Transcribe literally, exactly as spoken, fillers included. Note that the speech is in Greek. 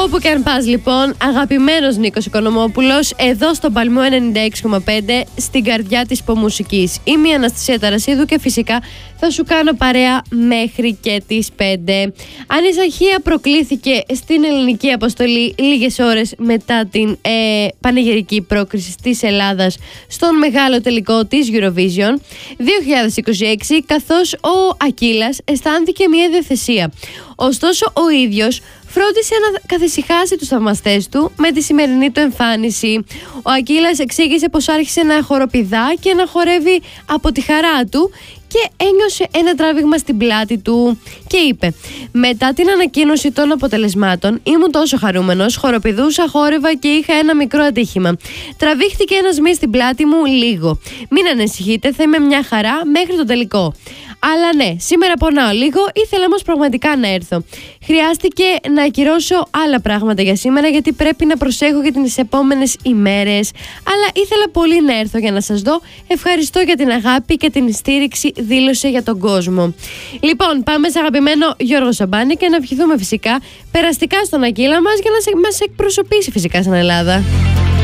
Όπου και αν πας λοιπόν, αγαπημένος Νίκος Οικονομόπουλος, εδώ στον Παλμό ενενήντα έξι κόμμα πέντε, στην καρδιά της πομουσικής. Είμαι η Αναστασία Ταρασίδου και φυσικά θα σου κάνω παρέα μέχρι και τις πέντε. Ανησυχία προκλήθηκε στην ελληνική αποστολή λίγες ώρες μετά την ε, πανηγυρική πρόκριση της Ελλάδας στον μεγάλο τελικό της Eurovision δύο χιλιάδες είκοσι έξι, καθώς ο Ακύλας αισθάνθηκε μια διαθεσία. Ωστόσο ο ίδιος φρόντισε να καθησυχάσει τους θαυμαστές του με τη σημερινή του εμφάνιση. Ο Ακύλας εξήγησε πως άρχισε να χοροπηδά και να χορεύει από τη χαρά του και ένιωσε ένα τράβηγμα στην πλάτη του και είπε: μετά την ανακοίνωση των αποτελεσμάτων ήμουν τόσο χαρούμενος, χοροπηδούσα, χόρευα και είχα ένα μικρό ατύχημα. Τραβήχτηκε ένα σμί στην πλάτη μου λίγο. Μην ανησυχείτε, θα είμαι μια χαρά μέχρι το τελικό. Αλλά ναι, σήμερα πονάω λίγο, ήθελα όμως πραγματικά να έρθω. Χρειάστηκε να ακυρώσω άλλα πράγματα για σήμερα, γιατί πρέπει να προσέχω για τις επόμενες ημέρες. Αλλά ήθελα πολύ να έρθω για να σας δω. Ευχαριστώ για την αγάπη και την στήριξη, δήλωσε για τον κόσμο. Λοιπόν, πάμε σε αγαπημένο Γιώργο Σαμπάνη και να ευχηθούμε φυσικά περαστικά στον Ακύλα μας για να μας εκπροσωπήσει φυσικά στην Ελλάδα.